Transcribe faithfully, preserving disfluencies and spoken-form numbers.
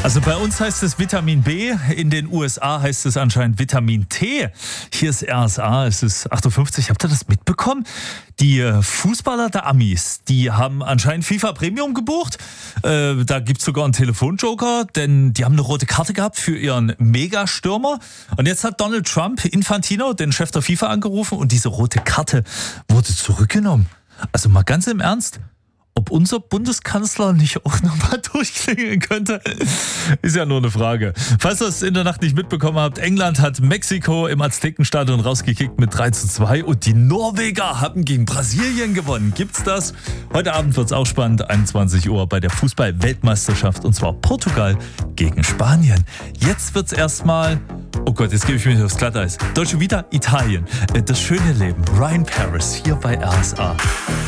Also bei uns heißt es Vitamin B, in den U S A heißt es anscheinend Vitamin T. Hier ist R S A, es ist acht Uhr fünfzig. Habt ihr das mitbekommen? Die Fußballer der Amis, die haben anscheinend FIFA Premium gebucht. Äh, da gibt's sogar einen Telefonjoker, denn die haben eine rote Karte gehabt für ihren Megastürmer. Und jetzt hat Donald Trump Infantino, den Chef der FIFA, angerufen und diese rote Karte wurde zurückgenommen. Also mal ganz im Ernst, ob unser Bundeskanzler nicht auch nochmal durchklingeln könnte, ist ja nur eine Frage. Falls ihr es in der Nacht nicht mitbekommen habt, England hat Mexiko im Aztekenstadion rausgekickt mit drei zu zwei und die Norweger haben gegen Brasilien gewonnen. Gibt's das? Heute Abend wird's auch spannend, einundzwanzig Uhr bei der Fußball-Weltmeisterschaft, und zwar Portugal gegen Spanien. Jetzt wird's erstmal, oh Gott, jetzt gebe ich mich aufs Glatteis. Deutsche Vita, Italien. Das schöne Leben. Ryan Paris hier bei R S A.